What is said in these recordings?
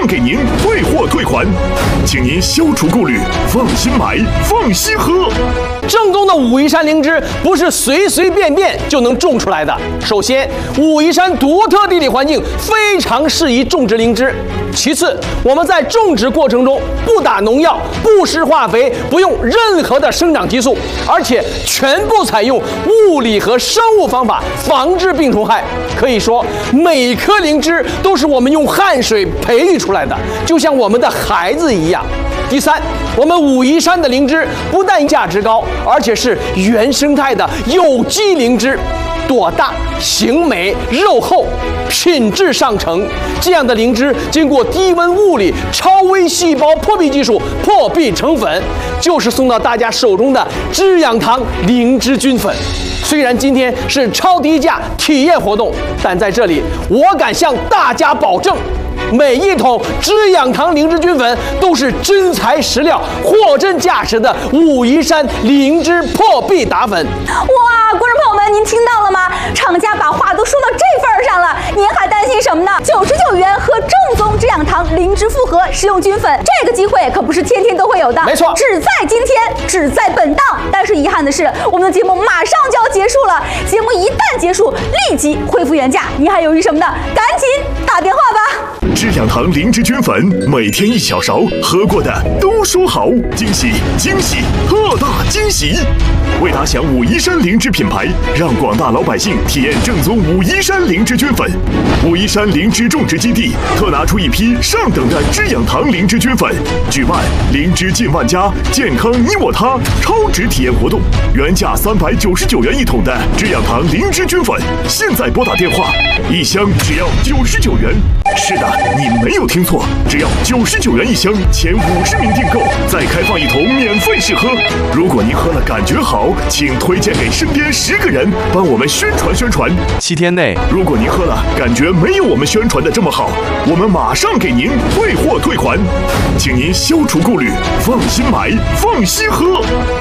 上给您退货退款，请您消除顾虑，放心买，放心喝。 正宗的武夷山灵芝不是随随便便就能种出来的。首先，武夷山独特地理环境非常适宜种植灵芝。其次，我们在种植过程中不打农药、不施化肥，不用任何的生长激素，而且全部采用物理和生物方法防治病虫害。可以说，每颗灵芝都是我们用汗水培育出来的，就像我们的孩子一样。第三，我们武夷山的灵芝不但价值高，而且是原生态的有机灵芝，朵大、形美、肉厚，品质上乘。这样的灵芝经过低温物理、超微细胞破壁技术破壁成粉，就是送到大家手中的知养堂灵芝菌粉。虽然今天是超低价体验活动，但在这里我敢向大家保证，每一桶知养堂灵芝菌粉都是真材实料、货真价实的武夷山灵芝破壁打粉。 哇，观众朋友们，您听到了吗？厂家把话都说到这份上了，您还担心什么呢？99元和正宗知养堂灵芝复合食用菌粉，这个机会可不是天天都会有的。 没错， 只在今天，只在本档。但是遗憾的是，我们的节目马上就要结束了。节目一旦结束，立即恢复原价。您还犹豫什么呢？赶紧打电话吧！ 知养堂灵芝菌粉，每天1小勺，喝过的都说好，惊喜惊喜，特大惊喜！为打响武夷山灵芝品牌，让广大老百姓体验正宗武夷山灵芝菌粉。武夷山灵芝种植基地特拿出一批上等的知养堂灵芝菌粉，举办灵芝近万家，健康你我他超值体验活动，原价399元一桶的知养堂灵芝菌粉，现在拨打电话，1箱只要99元。是的，你没有听错，只要99元1箱，前50名订购，再开放1桶免费试喝。如果您喝了感觉好，请推荐给身边10个人，帮我们宣传宣传。7天内，如果您喝了感觉没有我们宣传的这么好，我们马上给您退货退款，请您消除顾虑，放心买，放心喝。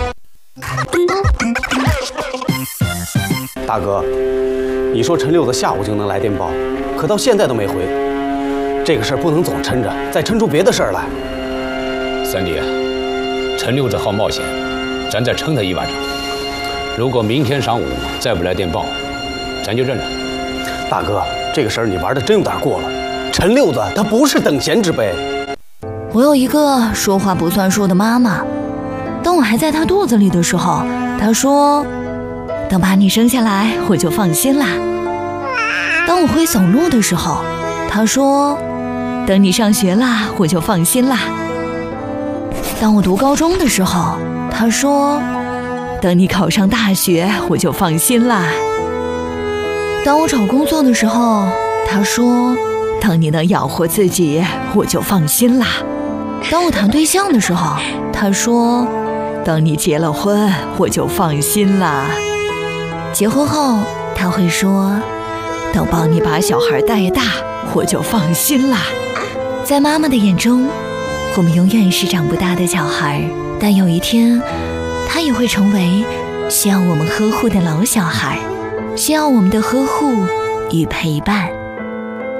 大哥，你说陈六子下午就能来电报，可到现在都没回。这个事儿不能总抻着，再抻出别的事儿来。 三弟，陈六子好冒险，咱再撑他1晚上。如果明天上午再不来电报，咱就认了。 大哥，这个事儿你玩的真有点过了。陈六子他不是等闲之辈。 我有一个说话不算数的妈妈，当我还在她肚子里的时候，她说：“等把你生下来，我就放心啦。”当我会走路的时候，她说：“等你上学啦，我就放心啦。”当我读高中的时候，她说：“等你考上大学，我就放心啦。”当我找工作的时候，她说：“等你能养活自己，我就放心啦。”当我谈对象的时候，她说：“等你结了婚，我就放心啦。”结婚后，她会说：“等帮你把小孩带大，我就放心啦。”在妈妈的眼中，我们永远是长不大的小孩，但有一天，她也会成为需要我们呵护的老小孩，需要我们的呵护与陪伴。